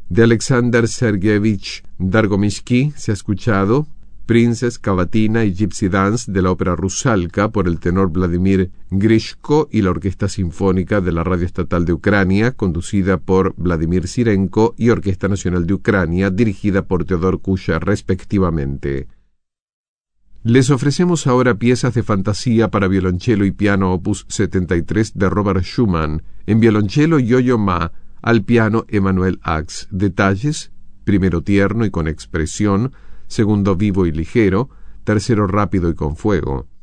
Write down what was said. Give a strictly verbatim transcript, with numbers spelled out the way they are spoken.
De Alexander Sergeyevich Dargomisky se ha escuchado Princess, Cavatina y Gypsy Dance de la ópera Rusalka por el tenor Vladimir Grishko y la Orquesta Sinfónica de la Radio Estatal de Ucrania, conducida por Vladimir Sirenko, y Orquesta Nacional de Ucrania, dirigida por Teodor Kusha, respectivamente. Les ofrecemos ahora piezas de fantasía para violonchelo y piano opus setenta y tres de Robert Schumann, en violonchelo Yo-Yo Ma, al piano Emmanuel Ax. Detalles: primero tierno y con expresión, segundo vivo y ligero, tercero rápido y con fuego.